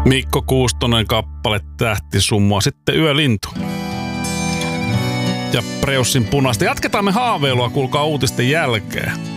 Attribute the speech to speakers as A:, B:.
A: Mikko Kuustonen kappale Tähtisumua, sitten Yölintu. Ja Preussin Punaista. Jatketaan me haaveilua, kuulkaa uutisten jälkeen.